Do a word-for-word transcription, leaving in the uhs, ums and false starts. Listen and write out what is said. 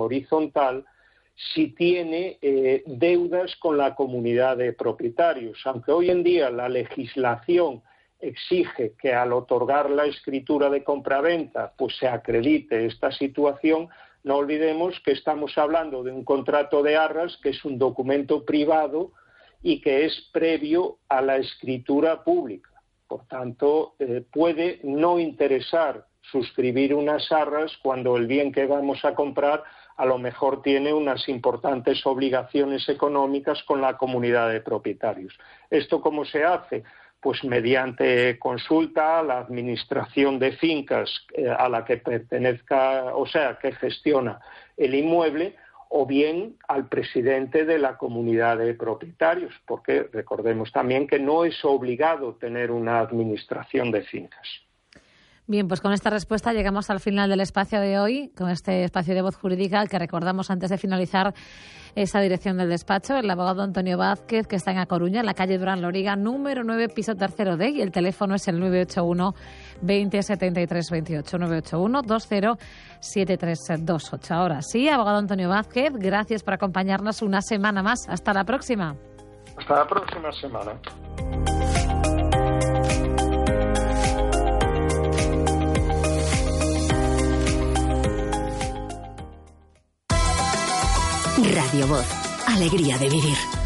horizontal si tiene eh, deudas con la comunidad de propietarios. Aunque hoy en día la legislación exige que al otorgar la escritura de compraventa pues se acredite esta situación, no olvidemos que estamos hablando de un contrato de arras que es un documento privado y que es previo a la escritura pública. Por tanto, eh, puede no interesar suscribir unas arras cuando el bien que vamos a comprar a lo mejor tiene unas importantes obligaciones económicas con la comunidad de propietarios. ¿Esto cómo se hace? Pues mediante consulta a la administración de fincas eh, a la que pertenezca, o sea, que gestiona el inmueble, o bien al presidente de la comunidad de propietarios, porque recordemos también que no es obligado tener una administración de fincas. Bien, pues con esta respuesta llegamos al final del espacio de hoy, con este espacio de Voz Jurídica, al que recordamos antes de finalizar esa dirección del despacho, el abogado Antonio Vázquez, que está en A Coruña, en la calle Durán Loriga, número nueve, piso tercero D, y el teléfono es el nueve ocho uno, veinte, setenta y tres, veintiocho, nueve ocho uno, veinte, setenta y tres veintiocho. Ahora sí, abogado Antonio Vázquez, gracias por acompañarnos una semana más. Hasta la próxima. Hasta la próxima semana. Radio Voz, alegría de vivir.